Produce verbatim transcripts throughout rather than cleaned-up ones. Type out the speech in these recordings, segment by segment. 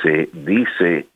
se dice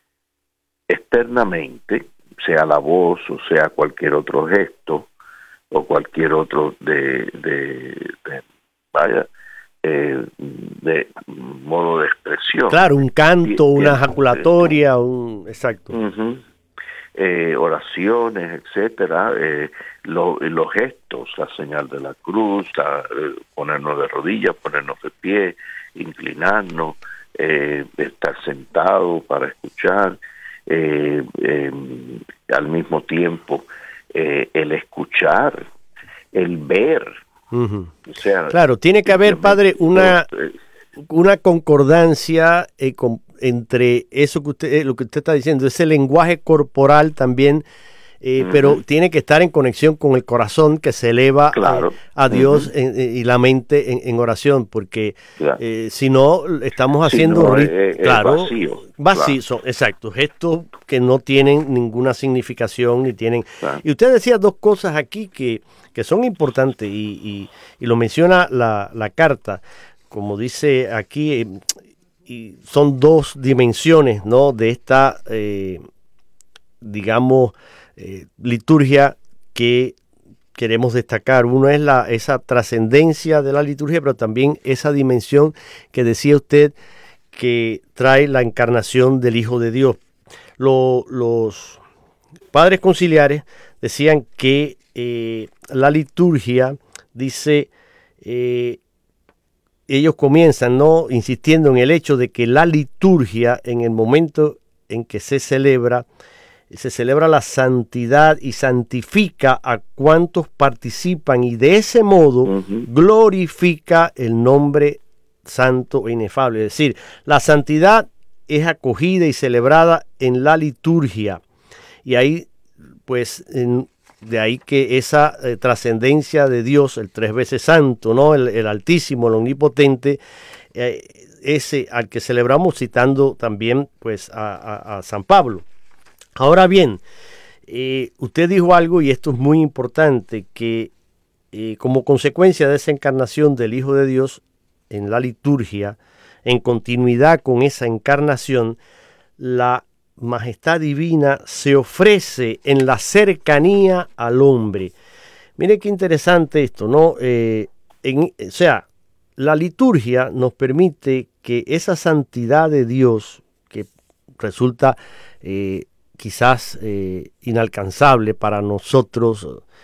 externamente, sea la voz o sea cualquier otro gesto o cualquier otro de, de, de vaya, eh, de modo de expresión. Claro, un canto, Y, una y, ejaculatoria, un exacto. Uh-huh. Eh, oraciones, etcétera, eh, lo, los gestos, la señal de la cruz, la, eh, ponernos de rodillas, ponernos de pie, inclinarnos, eh, estar sentado para escuchar, eh, eh, al mismo tiempo eh, el escuchar, el ver. Uh-huh. O sea, claro, tiene que haber, padre, una, una concordancia eh, con entre eso que usted, eh, lo que usted está diciendo, ese lenguaje corporal también, eh, uh-huh. pero tiene que estar en conexión con el corazón que se eleva claro. eh, a Dios uh-huh. en, en, y la mente en, en oración, porque claro. eh, si no, estamos haciendo si no, rit- es, es claro, vacío, vacío claro. exacto, gestos que no tienen ninguna significación ni tienen. Claro. Y usted decía dos cosas aquí que, que son importantes y, y, y lo menciona la, la carta, como dice aquí. Eh, Y son dos dimensiones, ¿no?, de esta, eh, digamos, eh, liturgia que queremos destacar. Uno es la, esa trascendencia de la liturgia, pero también esa dimensión que decía usted que trae la encarnación del Hijo de Dios. Lo, los padres conciliares decían que eh, la liturgia, dice, eh, ellos comienzan, ¿no?, insistiendo en el hecho de que la liturgia, en el momento en que se celebra, se celebra la santidad y santifica a cuantos participan y de ese modo uh-huh. glorifica el nombre santo e inefable. Es decir, la santidad es acogida y celebrada en la liturgia. Y ahí, pues, en, de ahí que esa eh, trascendencia de Dios, el tres veces santo, ¿no?, el, el Altísimo, el Omnipotente, eh, ese al que celebramos citando también, pues, a, a, a San Pablo. Ahora bien, eh, usted dijo algo, y esto es muy importante, que eh, como consecuencia de esa encarnación del Hijo de Dios en la liturgia, en continuidad con esa encarnación, la majestad divina se ofrece en la cercanía al hombre. Mire qué interesante esto, ¿no? Eh, en, o sea, la liturgia nos permite que esa santidad de Dios, que resulta eh, quizás eh, inalcanzable para nosotros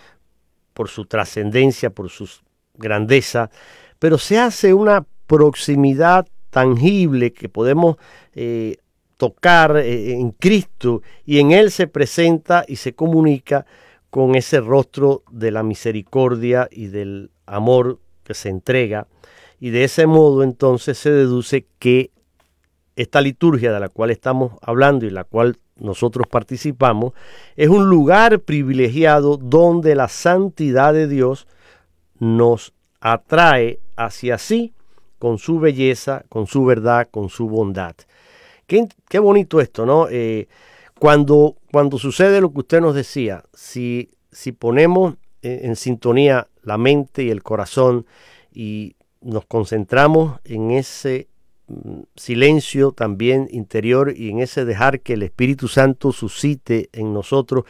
por su trascendencia, por su grandeza, pero se hace una proximidad tangible que podemos eh, tocar eh, en Cristo, y en Él se presenta y se comunica con ese rostro de la misericordia y del amor que se entrega, y de ese modo entonces se deduce que esta liturgia de la cual estamos hablando y la cual nosotros participamos es un lugar privilegiado donde la santidad de Dios nos atrae hacia sí con su belleza, con su verdad, con su bondad. Qué, qué bonito esto, ¿no? Eh, cuando, cuando sucede lo que usted nos decía, si, si ponemos en, en sintonía la mente y el corazón y nos concentramos en ese mm, silencio también interior y en ese dejar que el Espíritu Santo suscite en nosotros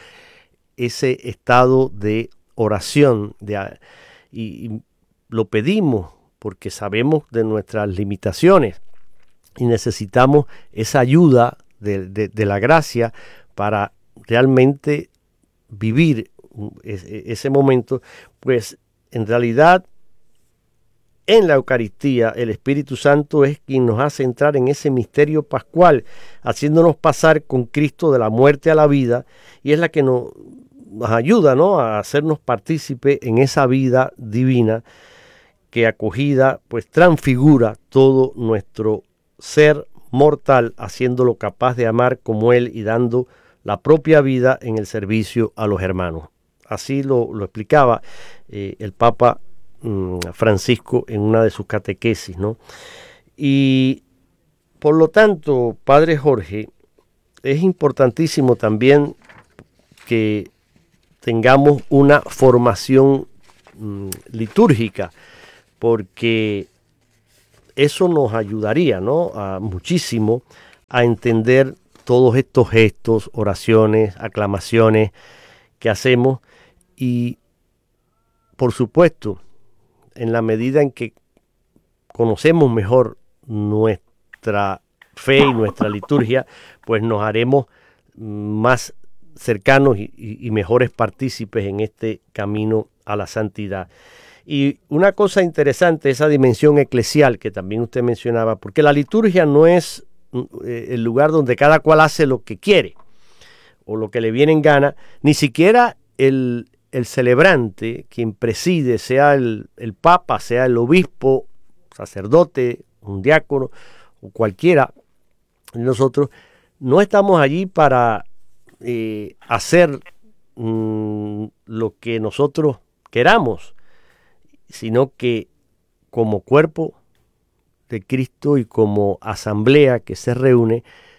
ese estado de oración, de, y, y lo pedimos porque sabemos de nuestras limitaciones y necesitamos esa ayuda de, de, de la gracia para realmente vivir ese, ese momento. Pues en realidad en la Eucaristía el Espíritu Santo es quien nos hace entrar en ese misterio pascual, haciéndonos pasar con Cristo de la muerte a la vida, y es la que nos, nos ayuda, ¿no?, a hacernos partícipe en esa vida divina que acogida pues transfigura todo nuestro ser mortal, haciéndolo capaz de amar como Él y dando la propia vida en el servicio a los hermanos. Así lo, lo explicaba eh, el Papa mm, Francisco en una de sus catequesis, ¿no? Y por lo tanto, Padre Jorge, es importantísimo también que tengamos una formación mm, litúrgica, porque eso nos ayudaría, ¿no?, a muchísimo a entender todos estos gestos, oraciones, aclamaciones que hacemos y, por supuesto, en la medida en que conocemos mejor nuestra fe y nuestra liturgia, pues nos haremos más cercanos y, y, y mejores partícipes en este camino a la santidad. Y una cosa interesante, esa dimensión eclesial que también usted mencionaba, porque la liturgia no es eh, el lugar donde cada cual hace lo que quiere o lo que le viene en gana, ni siquiera el, el celebrante, quien preside, sea el, el papa, sea el obispo, sacerdote, un diácono o cualquiera de nosotros, no estamos allí para eh, hacer mm, lo que nosotros queramos, sino que como cuerpo de Cristo y como asamblea que se reúne,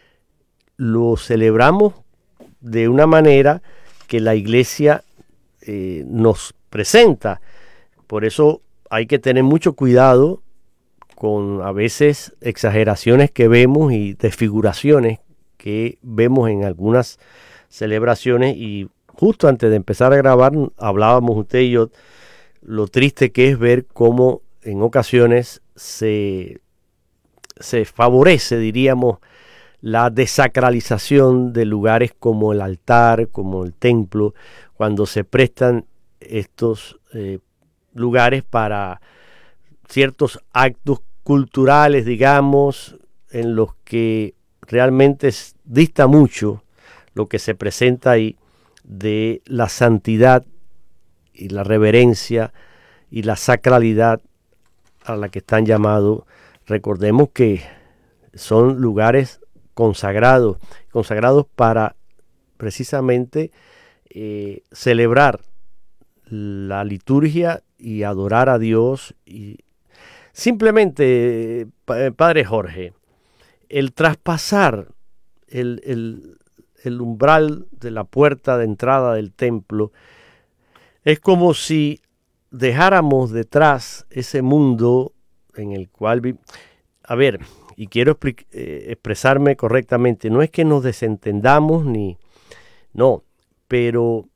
lo celebramos de una manera que la Iglesia eh, nos presenta. Por eso hay que tener mucho cuidado con a veces exageraciones que vemos y desfiguraciones que vemos en algunas celebraciones. Y justo antes de empezar a grabar hablábamos usted y yo lo triste que es ver cómo en ocasiones se, se favorece, diríamos, la desacralización de lugares como el altar, como el templo, cuando se prestan estos eh, lugares para ciertos actos culturales, digamos, en los que realmente dista mucho lo que se presenta ahí de la santidad y la reverencia y la sacralidad a la que están llamados. Recordemos que son lugares consagrados, consagrados para precisamente eh, celebrar la liturgia y adorar a Dios. Y simplemente, Padre Jorge, el traspasar el, el, el umbral de la puerta de entrada del templo es como si dejáramos detrás ese mundo en el cual vi- a ver, y quiero expli- eh, expresarme correctamente, no es que nos desentendamos ni no, pero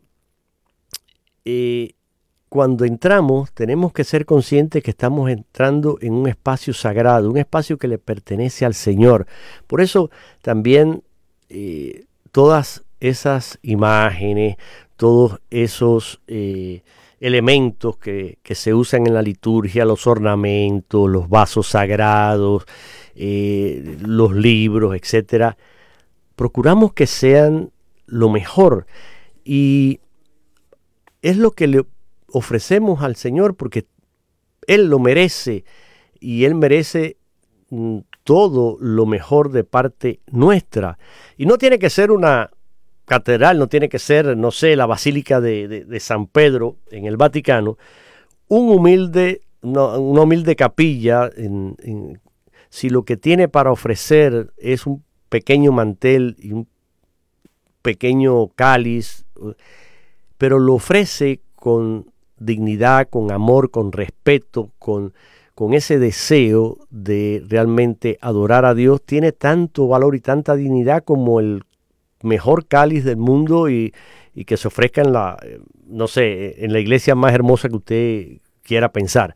eh, cuando entramos tenemos que ser conscientes que estamos entrando en un espacio sagrado, un espacio que le pertenece al Señor. Por eso también eh, todas esas imágenes, todos esos eh, elementos que, que se usan en la liturgia, los ornamentos, los vasos sagrados, eh, los libros, etcétera, procuramos que sean lo mejor y es lo que le ofrecemos al Señor porque Él lo merece y Él merece mm, todo lo mejor de parte nuestra. Y no tiene que ser una catedral, no tiene que ser, no sé, la Basílica de, de, de San Pedro en el Vaticano, un humilde, una, una humilde capilla, en, en, si lo que tiene para ofrecer es un pequeño mantel y un pequeño cáliz, pero lo ofrece con dignidad, con amor, con respeto, con, con ese deseo de realmente adorar a Dios, tiene tanto valor y tanta dignidad como el mejor cáliz del mundo y, y que se ofrezca en la, no sé, en la iglesia más hermosa que usted quiera pensar.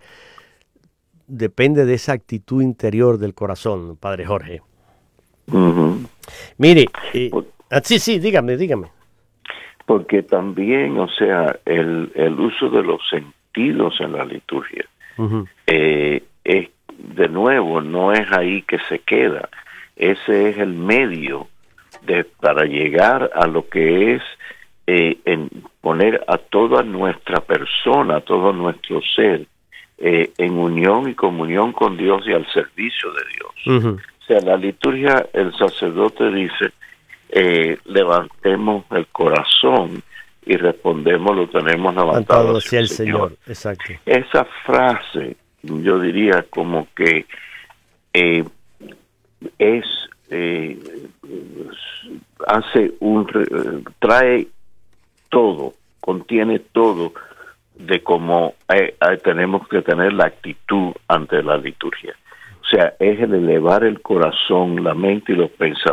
Depende de esa actitud interior del corazón, Padre Jorge. Uh-huh. Mire, eh, ah, sí, sí, dígame, dígame. Porque también, o sea, el, el uso de los sentidos en la liturgia, uh-huh. eh, es, de nuevo, no es ahí que se queda. Ese es el medio de para llegar a lo que es eh, en poner a toda nuestra persona, a todo nuestro ser, eh, en unión y comunión con Dios y al servicio de Dios. Uh-huh. O sea, la liturgia, el sacerdote dice, eh, levantemos el corazón y respondemos, lo tenemos levantado hacia el Señor. Señor. Exacto. Esa frase, yo diría como que eh, es eh, hace un trae todo, contiene todo de cómo eh, eh, tenemos que tener la actitud ante la liturgia. O sea, es el elevar el corazón, la mente y los pensamientos